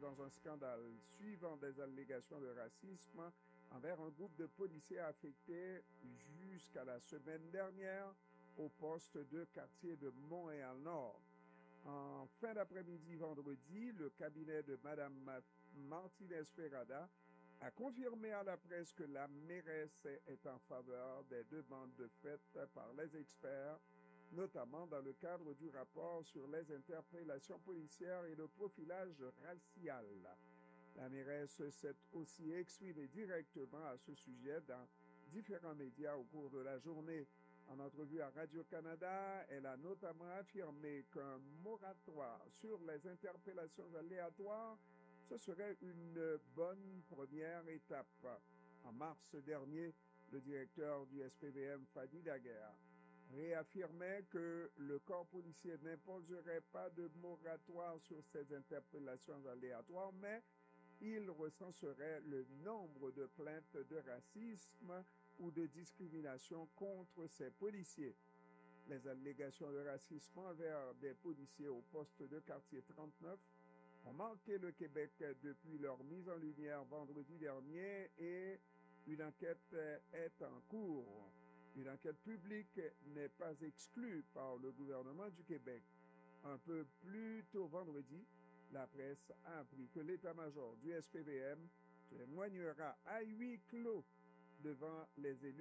dans un scandale suivant des allégations de racisme envers un groupe de policiers affectés jusqu'à la semaine dernière au poste de quartier de Montréal-Nord. En fin d'après-midi vendredi, le cabinet de Mme Martinez-Ferrada a confirmé à la presse que la mairesse est en faveur des demandes faites par les experts, notamment dans le cadre du rapport sur les interpellations policières et le profilage racial. La mairesse s'est aussi exprimée directement à ce sujet dans différents médias au cours de la journée. En entrevue à Radio-Canada, elle a notamment affirmé qu'un moratoire sur les interpellations aléatoires, ce serait une bonne première étape. En mars dernier, le directeur du SPVM, Fadi Daguerre, réaffirmait que le corps policier n'imposerait pas de moratoire sur ces interpellations aléatoires, mais il recenserait le nombre de plaintes de racisme ou de discrimination contre ces policiers. Les allégations de racisme envers des policiers au poste de quartier 39 ont marqué le Québec depuis leur mise en lumière vendredi dernier et une enquête est en cours. Une enquête publique n'est pas exclue par le gouvernement du Québec. Un peu plus tôt vendredi, la presse a appris que l'état-major du SPVM témoignera à huis clos devant les élus